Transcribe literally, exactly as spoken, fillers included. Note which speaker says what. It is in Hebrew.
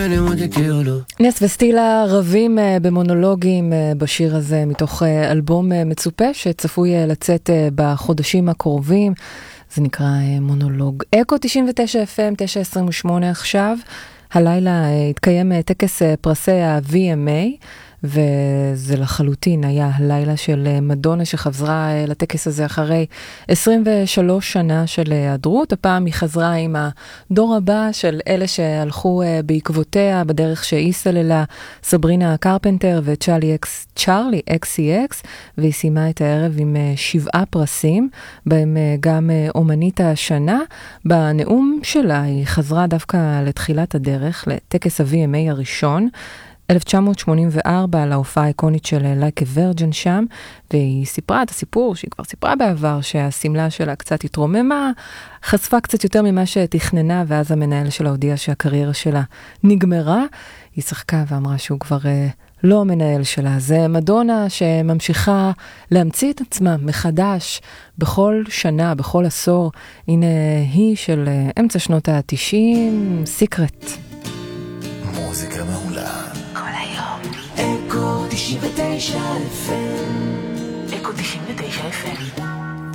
Speaker 1: venimos de quiero.
Speaker 2: נס וסטילה רבים במונולוגים בשיר הזה מתוך אלבום מצופה שצפוי לצאת בחודשים הקרובים. זה נקרא מונולוג. אקו תשעים ותשע אף אם תשע עשרים ושמונה עכשיו. הלילה התקיים טקס פרסי ה-וי אם איי, וזה לחלוטין היה הלילה של מדונה שחזרה לטקס הזה אחרי עשרים ושלוש שנה של היעדרות. הפעם היא חזרה עם הדור הבא של אלה שהלכו בעקבותיה בדרך שהיא סללה, סברינה קרפנטר וצ'ארלי אקס, צ'ארלי אקס סי אקס, והיא סיימה את הערב עם שבעה פרסים, בהם גם אומנית השנה. בנאום שלה היא חזרה דווקא לתחילת הדרך, לטקס ה-וי אם איי הראשון, אלף תשע מאות שמונים וארבע, על ההופעה האיקונית של Like a Virgin שם, והיא סיפרה את הסיפור שהיא כבר סיפרה בעבר, שהסמלה שלה קצת התרוממה, חשפה קצת יותר ממה שתכננה, ואז המנהל שלה הודיע שהקריירה שלה נגמרה. היא צחקה ואמרה שהוא כבר אה, לא המנהל שלה. זה מדונה שממשיכה להמציא את עצמה מחדש בכל שנה, בכל עשור. הנה היא של אה, אמצע שנות ה-תשעים, סיקרט.
Speaker 1: מוזיקה מעולה.
Speaker 3: אקו תשעים ותשע אף אם.
Speaker 4: אקו תשעים ותשע אף אם.